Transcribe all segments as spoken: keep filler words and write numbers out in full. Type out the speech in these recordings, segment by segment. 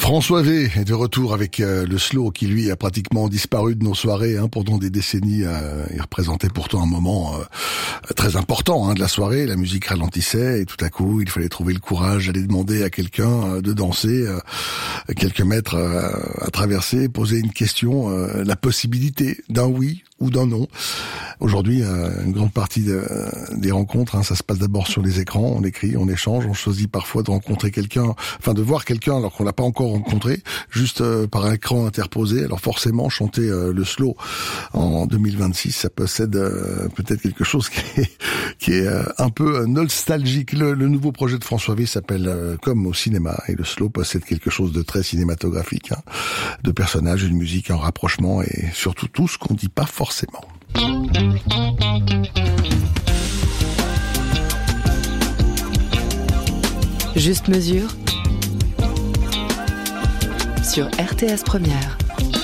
François V est de retour avec euh, le slow qui lui a pratiquement disparu de nos soirées hein, pendant des décennies. Euh, il représentait pourtant un moment euh, très important hein, de la soirée. La musique ralentissait et tout à coup il fallait trouver le courage d'aller demander à quelqu'un euh, de danser euh, quelques mètres euh, à traverser, poser une question, euh, la possibilité d'un oui ou d'un non. Aujourd'hui, euh, une grande partie de, des rencontres, hein, ça se passe d'abord sur les écrans, on écrit, on échange, on choisit parfois de rencontrer quelqu'un, enfin de voir quelqu'un alors qu'on l'a pas encore rencontré, juste euh, par un écran interposé. Alors forcément, chanter euh, le slow en deux mille vingt-six, ça possède euh, peut-être quelque chose qui est, qui est euh, un peu nostalgique. Le, le nouveau projet de François V s'appelle euh, Comme au cinéma, et le slow possède quelque chose de très cinématographique, hein, de personnages, une musique, un rapprochement et surtout tout ce qu'on dit pas forcément. Juste mesure sur R T S Première.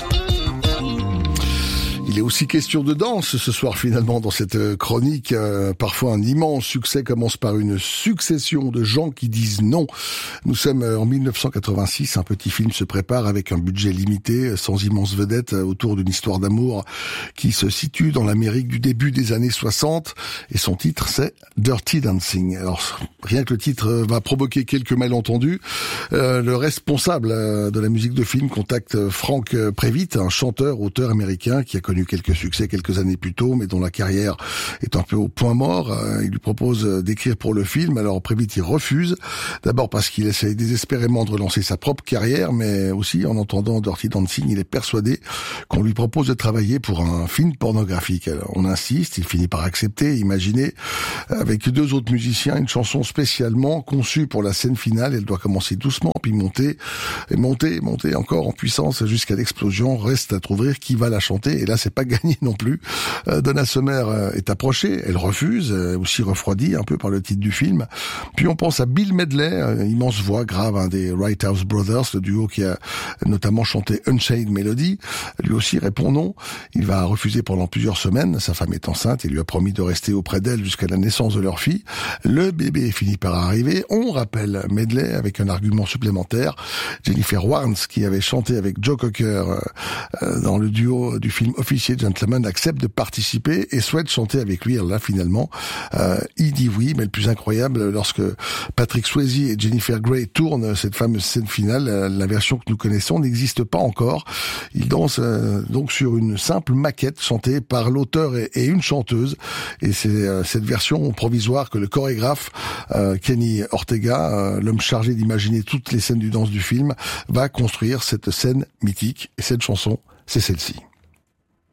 Il est aussi question de danse ce soir finalement dans cette chronique. Euh, parfois un immense succès commence par une succession de gens qui disent non. Nous sommes en mille neuf cent quatre-vingt-six, un petit film se prépare avec un budget limité, sans immense vedette, autour d'une histoire d'amour qui se situe dans l'Amérique du début des années soixante et son titre c'est Dirty Dancing. Alors rien que le titre va provoquer quelques malentendus. Euh, le responsable de la musique de film contacte Frank Previtt, un chanteur, auteur américain qui a connu quelques succès quelques années plus tôt, mais dont la carrière est un peu au point mort. Il lui propose d'écrire pour le film. Alors Previtt, il refuse. D'abord parce qu'il essaye désespérément de relancer sa propre carrière, mais aussi en entendant Dirty Dancing, il est persuadé qu'on lui propose de travailler pour un film pornographique. Alors on insiste, il finit par accepter. Imaginez, avec deux autres musiciens, une chanson spécialement conçue pour la scène finale. Elle doit commencer doucement, puis monter, et monter, monter encore en puissance jusqu'à l'explosion. Reste à trouver qui va la chanter. Et là, c'est pas gagné non plus. Euh, Donna Summer euh, est approchée, elle refuse, euh, aussi refroidie un peu par le titre du film. Puis on pense à Bill Medley, euh, immense voix grave, un des Wright House Brothers, le duo qui a notamment chanté Unchained Melody. Lui aussi répond non. Il va refuser pendant plusieurs semaines. Sa femme est enceinte et lui a promis de rester auprès d'elle jusqu'à la naissance de leur fille. Le bébé finit par arriver. On rappelle Medley avec un argument supplémentaire. Jennifer Warnes, qui avait chanté avec Joe Cocker euh, dans le duo du film Officier Gentleman, accepte de participer et souhaite chanter avec lui. Alors là, finalement, euh, il dit oui, mais le plus incroyable, lorsque Patrick Swayze et Jennifer Grey tournent cette fameuse scène finale, la version que nous connaissons n'existe pas encore. Ils dansent euh, donc sur une simple maquette chantée par l'auteur et, et une chanteuse. Et c'est euh, cette version provisoire que le chorégraphe euh, Kenny Ortega, euh, l'homme chargé d'imaginer toutes les scènes du danse du film, va construire cette scène mythique. Et cette chanson, c'est celle-ci.